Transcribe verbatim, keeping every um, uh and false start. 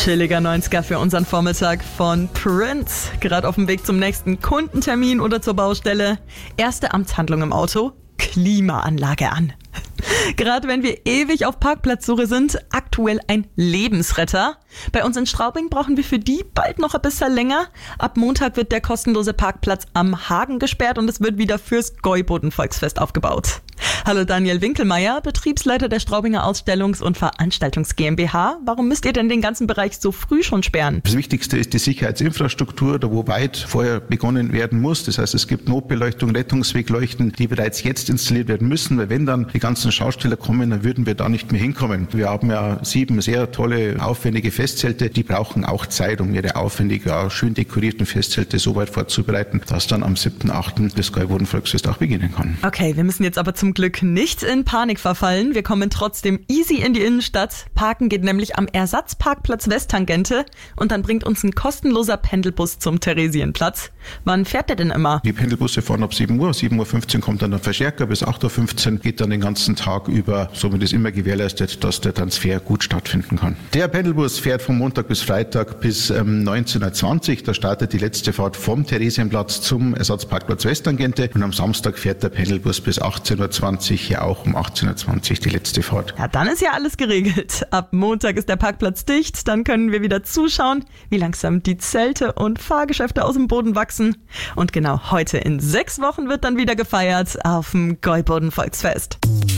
Chilliger neunziger für unseren Vormittag von Prince. Gerade auf dem Weg zum nächsten Kundentermin oder zur Baustelle. Erste Amtshandlung im Auto: Klimaanlage an. Gerade wenn wir ewig auf Parkplatzsuche sind, aktuell ein Lebensretter. Bei uns in Straubing brauchen wir für die bald noch ein bisschen länger. Ab Montag wird der kostenlose Parkplatz am Hagen gesperrt und es wird wieder fürs Gäuboden-Volksfest aufgebaut. Hallo Daniel Winkelmeier, Betriebsleiter der Straubinger Ausstellungs- und Veranstaltungs GmbH. Warum müsst ihr denn den ganzen Bereich so früh schon sperren? Das Wichtigste ist die Sicherheitsinfrastruktur, da wo weit vorher begonnen werden muss. Das heißt, es gibt Notbeleuchtung, Rettungswegleuchten, die bereits jetzt installiert werden müssen, weil wenn dann die ganzen Schausteller kommen, dann würden wir da nicht mehr hinkommen. Wir haben ja sieben sehr tolle, aufwendige Festzelte, die brauchen auch Zeit, um ihre aufwendig, ja, schön dekorierten Festzelte so weit vorzubereiten, dass dann am siebten achten das Gäuboden-Volksfest auch beginnen kann. Okay, wir müssen jetzt aber zum Glück nicht in Panik verfallen. Wir kommen trotzdem easy in die Innenstadt. Parken geht nämlich am Ersatzparkplatz Westtangente und dann bringt uns ein kostenloser Pendelbus zum Theresienplatz. Wann fährt der denn immer? Die Pendelbusse fahren ab sieben Uhr. sieben Uhr fünfzehn kommt dann der Verstärker, bis acht Uhr fünfzehn geht dann den ganzen Tag über. Somit ist immer gewährleistet, dass der Transfer gut stattfinden kann. Der Pendelbus fährt von Montag bis Freitag bis ähm, neunzehn Uhr zwanzig. Da startet die letzte Fahrt vom Theresienplatz zum Ersatzparkplatz Westtangente und am Samstag fährt der Pendelbus bis achtzehn Uhr zwanzig, hier auch um achtzehn Uhr zwanzig die letzte Fahrt. Ja, dann ist ja alles geregelt. Ab Montag ist der Parkplatz dicht, dann können wir wieder zuschauen, wie langsam die Zelte und Fahrgeschäfte aus dem Boden wachsen. Und genau heute in sechs Wochen wird dann wieder gefeiert auf dem Gäuboden-Volksfest.